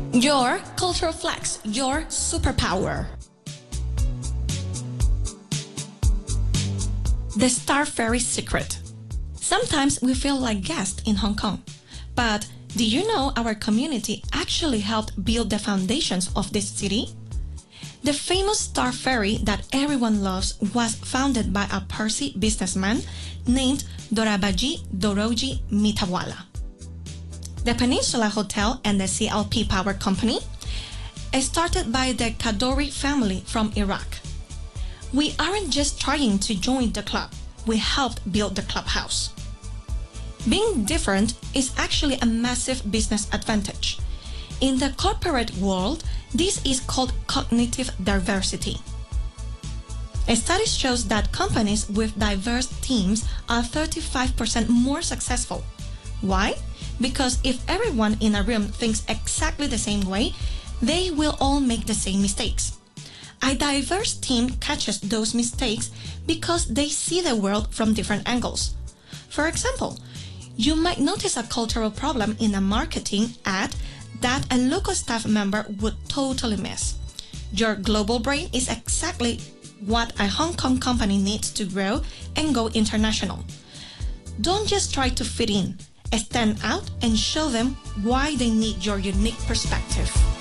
Your cultural flex, your superpower. The Star Ferry secret. Sometimes we feel like guests in Hong Kong, but do you know our community actually helped build the foundations of this city? The famous Star Ferry that everyone loves was founded by a Parsi businessman named Dorabaji Doroji Mitawala. The Peninsula Hotel and the CLP Power Company is started by the Kadori family from Iraq. We aren't just trying to join the club, we helped build the clubhouse. Being different is actually a massive business advantage. In the corporate world, this is called cognitive diversity. A study shows that companies with diverse teams are 35% more successful. Why? Because if everyone in a room thinks exactly the same way, they will all make the same mistakes. A diverse team catches those mistakes because they see the world from different angles. For example, you might notice a cultural problem in a marketing ad that a local staff member would totally miss. Your global brain is exactly what a Hong Kong company needs to grow and go international. Don't just try to fit in, stand out and show them why they need your unique perspective.